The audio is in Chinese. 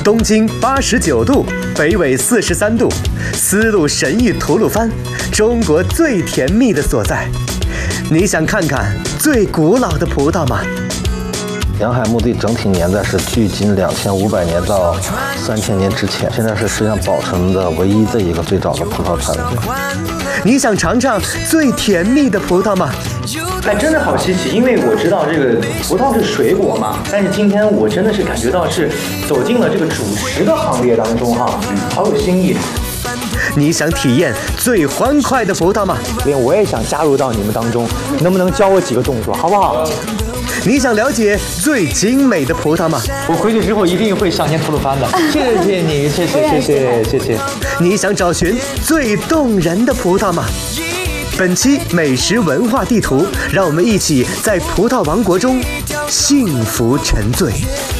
东经89度，北纬43度，丝路神域吐鲁番，中国最甜蜜的所在。你想看看最古老的葡萄吗？ 沿海墓地整体年代是距今2500年到3000年之前，现在是世界上保存的唯一的一个最早的葡萄产地。 你想尝尝最甜蜜的葡萄吗？ 哎，真的好稀奇，因为我知道这个葡萄是水果嘛，但是今天我真的是感觉到是走进了这个主食的行列当中哈，好有新意。 你想体验最欢快的葡萄吗？ 连我也想加入到你们当中，能不能教我几个动作，好不好？ 你想了解最精美的葡萄吗？ 我回去之后一定会上天吐鲁番的。谢谢你，谢谢。 你想找寻最动人的葡萄吗？本期美食文化地图，让我们一起在葡萄王国中幸福沉醉。